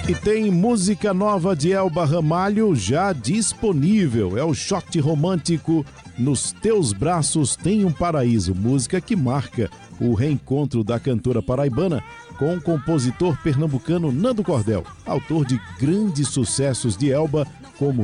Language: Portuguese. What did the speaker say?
E tem música nova de Elba Ramalho já disponível. É o shot romântico Nos Teus Braços Tem um Paraíso, música que marca o reencontro da cantora paraibana com o compositor pernambucano Nando Cordel, autor de grandes sucessos de Elba, como